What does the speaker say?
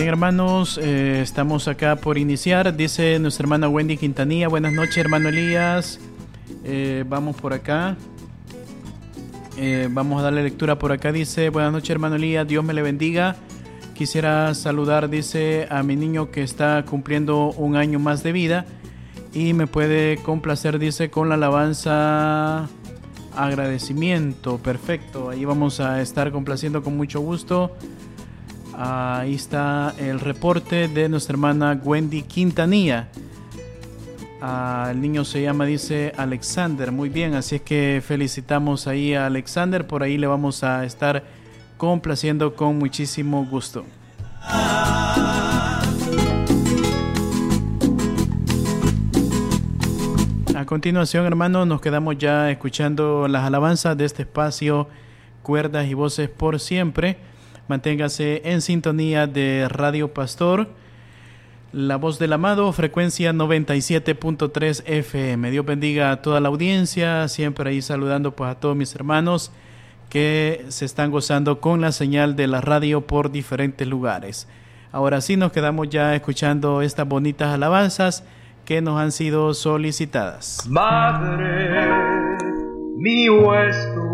Bien, hermanos, estamos acá por iniciar. Dice nuestra hermana Wendy Quintanilla. Buenas noches, hermano Elías. Vamos por acá. Vamos a darle lectura por acá. Dice: buenas noches, hermano Elías, Dios me le bendiga. Quisiera saludar, dice, a mi niño que está cumpliendo un año más de vida y me puede complacer, dice, con la alabanza agradecimiento. Perfecto, ahí vamos a estar complaciendo con mucho gusto. Ahí está el reporte de nuestra hermana Wendy Quintanilla. El niño se llama, dice, Alexander. Muy bien, así es que felicitamos ahí a Alexander. Por ahí le vamos a estar complaciendo con muchísimo gusto. A continuación, hermanos, nos quedamos ya escuchando las alabanzas de este espacio Cuerdas y Voces por Siempre. Manténgase en sintonía de Radio Pastor, la voz del amado, frecuencia 97.3 FM. Dios bendiga a toda la audiencia, siempre ahí saludando pues a todos mis hermanos que se están gozando con la señal de la radio por diferentes lugares. Ahora sí nos quedamos ya escuchando estas bonitas alabanzas que nos han sido solicitadas. Madre, mío es tu